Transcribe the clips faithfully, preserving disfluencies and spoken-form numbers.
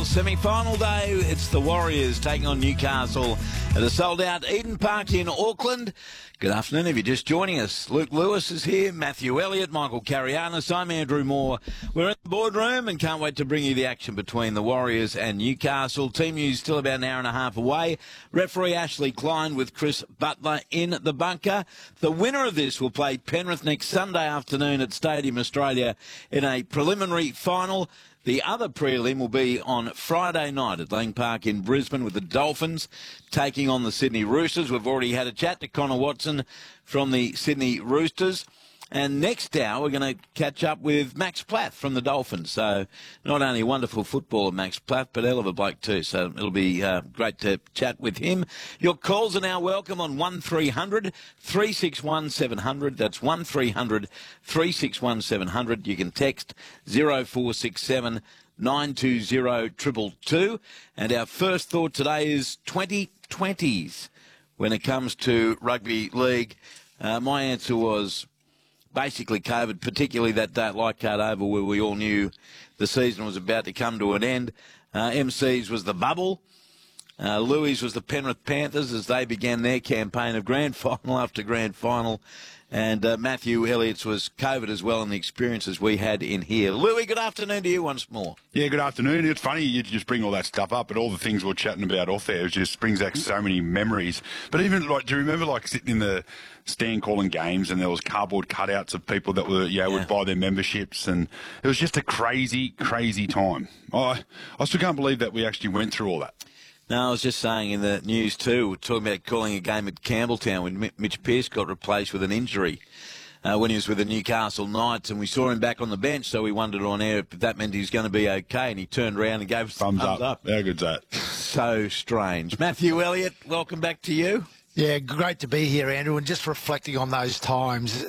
Semi-final day, it's the Warriors taking on Newcastle at a sold-out Eden Park in Auckland. Good afternoon, if you're just joining us. Luke Lewis is here, Matthew Elliott, Michael Carianis. I'm Andrew Moore. We're in the boardroom and can't wait to bring you the action between the Warriors and Newcastle. Team news still about an hour and a half away. Referee Ashley Klein with Chris Butler in the bunker. The winner of this will play Penrith next Sunday afternoon at Stadium Australia in a preliminary final. The other prelim will be on Friday night at Lang Park in Brisbane with the Dolphins taking on the Sydney Roosters. We've already had a chat to Connor Watson from the Sydney Roosters. And next hour, we're going to catch up with Max Plath from the Dolphins. So not only wonderful footballer, Max Plath, but hell of a bloke too. So it'll be uh, great to chat with him. Your calls are now welcome on one three hundred, three six one, seven hundred. That's one three hundred, three six one, seven hundred. You can text zero four six seven, nine two zero, two two two. And our first thought today is twenty twenties when it comes to rugby league. Uh, my answer was basically COVID, particularly that day at Leichhardt Oval where we all knew the season was about to come to an end. Uh, M C's was the bubble. Uh, Louis was the Penrith Panthers as they began their campaign of grand final after grand final. And uh, Matthew Elliott's was COVID as well and the experiences we had in here. Louis, good afternoon to you once more. Yeah, good afternoon. It's funny you just bring all that stuff up, but all the things we're chatting about off there, it just brings back so many memories. But even, like, do you remember, like, sitting in the stand calling games and there was cardboard cutouts of people that were, you know, Yeah. would buy their memberships, and it was just a crazy, crazy time. I, I still can't believe that we actually went through all that. No, I was just saying in the news too, we're talking about calling a game at Campbelltown when Mitch Pearce got replaced with an injury uh, when he was with the Newcastle Knights, and we saw him back on the bench, so we wondered on air if that meant he was going to be okay, and he turned around and gave us Thumbs, thumbs up. up. How good's that? So strange. Matthew Elliott, welcome back to you. Yeah, great to be here, Andrew, and just reflecting on those times,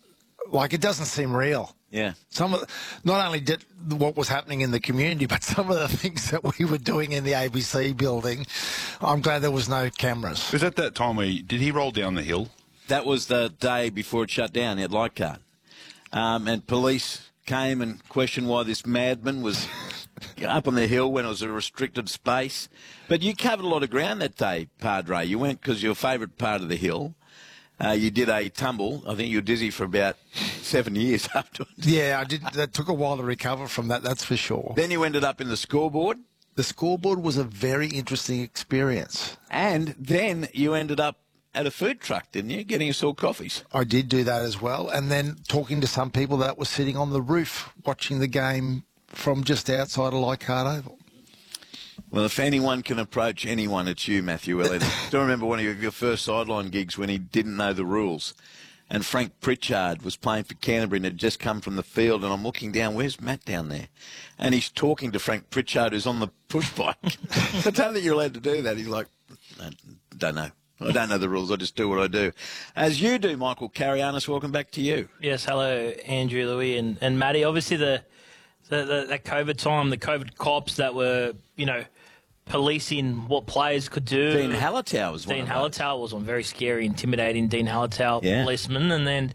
like it doesn't seem real. Yeah. Some of, not only did what was happening in the community, but some of the things that we were doing in the A B C building. I'm glad there was no cameras. Was that that time where, he, did he roll down the hill? That was the day before it shut down at Leichhardt. Um, and police came and questioned why this madman was up on the hill when it was a restricted space. But you covered a lot of ground that day, Padre. You went because your favourite part of the hill. Uh, you did a tumble. I think you were dizzy for about seven years afterwards. Yeah, I did. That took a while to recover from that, that's for sure. Then you ended up in the scoreboard. The scoreboard was a very interesting experience. And then you ended up at a food truck, didn't you, getting us all coffees? I did do that as well. And then talking to some people that were sitting on the roof watching the game from just outside of Leichhardt Oval. Well, if anyone can approach anyone, it's you, Matthew Elliott. I do remember one of your first sideline gigs when he didn't know the rules. And Frank Pritchard was playing for Canterbury and had just come from the field, and I'm looking down, where's Matt down there? And he's talking to Frank Pritchard, who's on the push bike. I don't think you're allowed to do that. He's like, I don't know. I don't know the rules. I just do what I do. As you do, Michael Carianis, welcome back to you. Yes, hello, Andrew, Louis, and, and Matty. Obviously, the, the, the that COVID time, the COVID cops that were, you know, policing what players could do. Dean Hallertau was one Dean of those. Hallertau was one, very scary, intimidating Dean Hallertau Yeah. policeman. And then,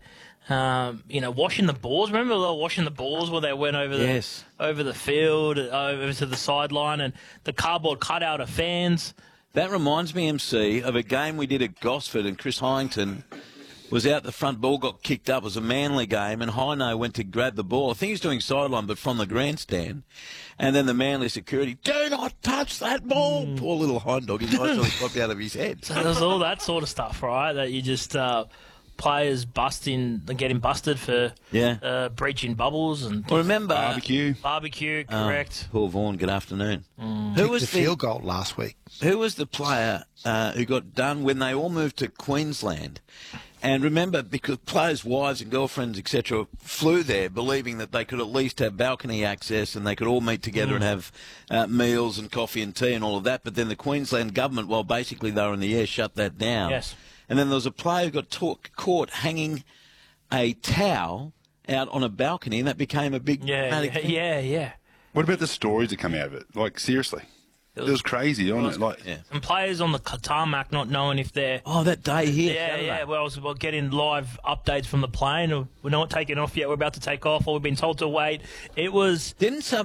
um, you know, washing the balls. Remember they were washing the balls where they went over the, Yes. over the field, over to the sideline, and the cardboard cutout of fans. That reminds me, M C, of a game we did at Gosford, and Chris Hyington was out the front, ball got kicked up. It was a Manly game, and Hino went to grab the ball. I think he was doing sideline, but from the grandstand. And then the Manly security, do not touch that ball. Mm. Poor little hind dog, his eyes really popped out of his head. So there's all that sort of stuff, right, that you just... Uh, players busting, getting busted for Yeah. uh, breaching bubbles and Well, remember... Barbecue. barbecue, Oh, correct. Paul Vaughan, good afternoon. Mm. Who Kicked was the field goal last week. Who was the player uh, who got done when they all moved to Queensland? And remember, because players' wives and girlfriends, et cetera, flew there believing that they could at least have balcony access and they could all meet together mm. and have uh, meals and coffee and tea and all of that. But then the Queensland government, while basically they were in the air, shut that down. Yes. And then there was a player who got talk, caught hanging a towel out on a balcony, and that became a big Yeah, dramatic yeah, thing. yeah, yeah. What about the stories that come out of it? Like, seriously. It was, it was crazy, wasn't it? Like, yeah. And players on the tarmac not knowing if they're... Oh, that day here. Yeah, Saturday. yeah. Well, I was well, getting live updates from the plane. We're not taking off yet. We're about to take off, or we've been told to wait. It was... Didn't some